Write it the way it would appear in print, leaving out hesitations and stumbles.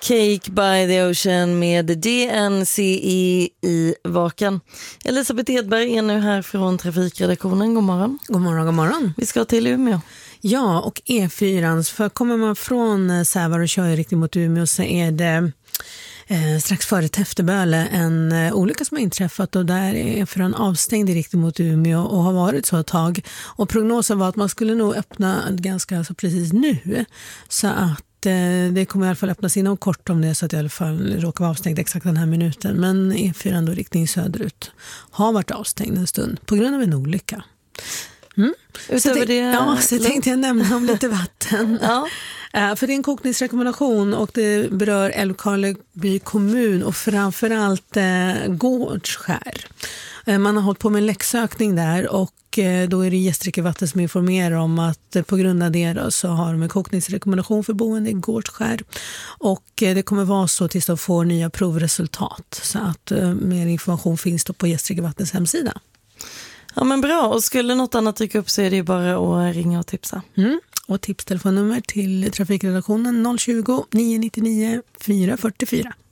Cake by the Ocean med DNCE i Vakan. Elisabeth Edberg är nu här från trafikredaktionen. God morgon. God morgon, god morgon. Vi ska till Umeå. Ja, och E4, för kommer man från Sävar och kör i riktning mot Umeå så är det strax före Täfterböle en olycka som har inträffat, och där är E4 avstängd i riktning mot Umeå och har varit så ett tag. Och prognosen var att man skulle nog öppna ganska så precis nu, så att det kommer i alla fall öppnas inom kort, om det är så att i alla fall råkar vara avstängd exakt den här minuten. Men E4 då riktning söderut har varit avstängd en stund på grund av en olycka. Utöver så tänkte jag nämna om lite vatten. Ja. För det är en kokningsrekommendation och det berör Älvkarleby kommun och framförallt Gårdskär. Man har hållit på med en läcksökning där, och då är det Gästrikevatten som informerar om att på grund av det då, så har de en kokningsrekommendation för boende i Gårdskär. Och det kommer vara så tills de får nya provresultat, så att mer information finns då på Gästrikevattens hemsida. Ja, men bra. Och skulle något annat dyka upp så är det ju bara att ringa och tipsa. Och tipstelefonnummer till trafikredaktionen 020 999 444.